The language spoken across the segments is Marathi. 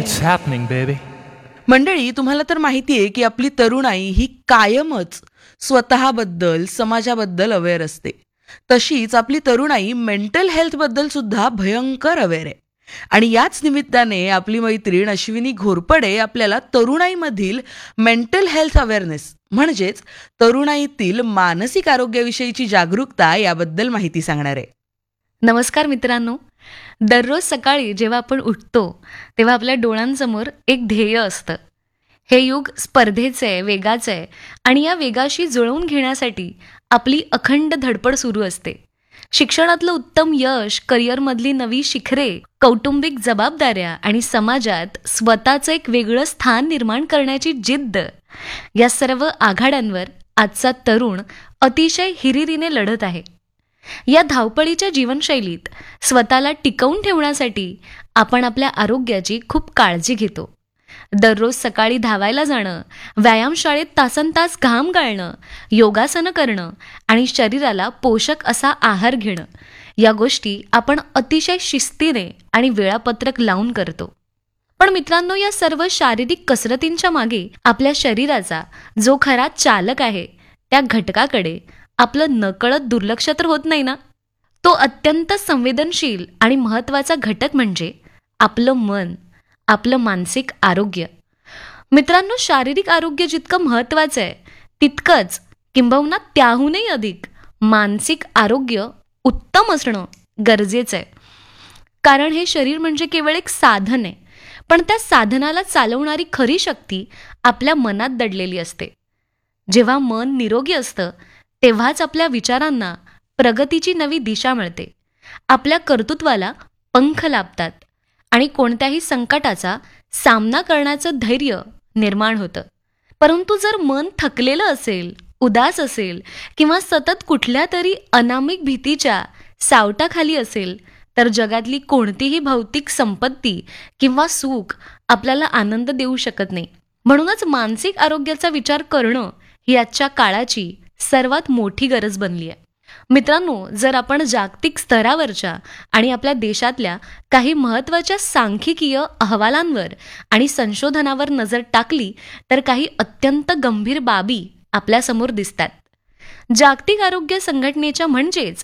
It's happening, baby. मंडळी, तुम्हाला तर माहिती आहे की आपली तरुणाई ही कायमच स्वतःबद्दल, समाजाबद्दल अवेअर असते. तशीच आपली तरुणाई मेंटल हेल्थबद्दल सुद्धा भयंकर अवेअर आहे. आणि याच निमित्ताने आपली मैत्रीण अश्विनी घोरपडे आपल्याला तरुणाईमधील मेंटल हेल्थ अवेअरनेस म्हणजेच तरुणाईतील मानसिक आरोग्याविषयीची जागरूकता याबद्दल माहिती सांगणार आहे. नमस्कार मित्रांनो. दररोज सकाळी जेव्हा आपण उठतो तेव्हा आपल्या डोळ्यांसमोर एक ध्येय असतं. हे युग स्पर्धेचं आहे, वेगाचं आहे आणि या वेगाशी जुळवून घेण्यासाठी आपली अखंड धडपड सुरू असते. शिक्षणातलं उत्तम यश, करिअरमधली नवी शिखरे, कौटुंबिक जबाबदाऱ्या आणि समाजात स्वतःचं एक वेगळं स्थान निर्माण करण्याची जिद्द, या सर्व आघाड्यांवर आजचा तरुण अतिशय हिरिरीने लढत आहे. या धावपळीच्या जीवनशैलीत स्वतःला टिकवून ठेवण्यासाठी आपण आपल्या आरोग्याची खूप काळजी घेतो. दररोज सकाळी धावायला जाणं, व्यायामशाळेत तासनतास घाम गाळणं, योगासनं करणं आणि शरीराला पोषक असा आहार घेणं, या गोष्टी आपण अतिशय शिस्तीने आणि वेळापत्रक लावून करतो. पण मित्रांनो, या सर्व शारीरिक कसरतींच्या मागे आपल्या शरीराचा जो खरा चालक आहे त्या घटकाकडे आपलं नकळत दुर्लक्ष तर होत नाही ना. तो अत्यंत संवेदनशील आणि महत्त्वाचा घटक म्हणजे आपलं मन, आपलं मानसिक आरोग्य. मित्रांनो, शारीरिक आरोग्य जितकं महत्त्वाचं आहे तितकंच किंबहुना त्याहूनही अधिक मानसिक आरोग्य उत्तम असणं गरजेचं आहे. कारण हे शरीर म्हणजे केवळ एक साधन आहे, पण त्या साधनाला चालवणारी खरी शक्ती आपल्या मनात दडलेली असते. जेव्हा मन निरोगी असतं तेव्हाच आपल्या विचारांना प्रगतीची नवी दिशा मिळते, आपल्या कर्तृत्वाला पंख लाभतात आणि कोणत्याही संकटाचा सामना करण्याचं धैर्य निर्माण होतं. परंतु जर मन थकलेलं असेल, उदास असेल किंवा सतत कुठल्या तरी अनामिक भीतीच्या सावटाखाली असेल तर जगातली कोणतीही भौतिक संपत्ती किंवा सुख आपल्याला आनंद देऊ शकत नाही. म्हणूनच मानसिक आरोग्याचा विचार करणं ही आजच्या काळाची सर्वात मोठी गरज बनली आहे. मित्रांनो, जर आपण जागतिक स्तरावरच्या आणि आपल्या देशातल्या काही महत्त्वाच्या सांख्यिकीय अहवालांवर आणि संशोधनावर नजर टाकली तर काही अत्यंत गंभीर बाबी आपल्यासमोर दिसतात. जागतिक आरोग्य संघटनेच्या म्हणजेच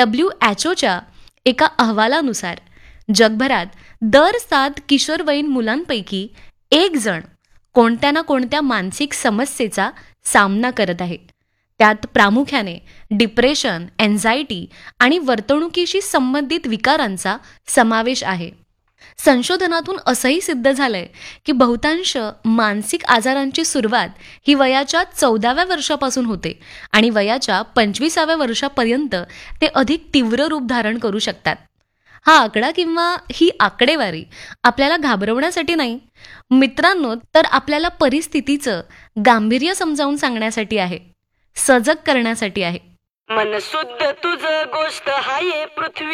WHO एका अहवालानुसार जगभरात दर 7 किशोरवयीन मुलांपैकी 1 जण कोणत्या ना कोणत्या मानसिक समस्येचा सामना करत आहे. त्यात प्रामुख्याने डिप्रेशन, एन्झायटी आणि वर्तणुकीशी संबंधित विकारांचा समावेश आहे. संशोधनातून असंही सिद्ध झालंय की बहुतांश मानसिक आजारांची सुरुवात ही वयाच्या 14व्या वर्षापासून होते आणि वयाच्या 25व्या वर्षापर्यंत ते अधिक तीव्र रूप धारण करू शकतात. हा आकडा किंवा ही आकडेवारी आपल्याला घाबरवण्यासाठी नाही मित्रांनो, तर आपल्याला परिस्थितीचं गांभीर्य समजावून सांगण्यासाठी आहे, सजग करण्यासाठी आहे. मनसुद्ध तुझ गोष्ट हाये पृथ्वी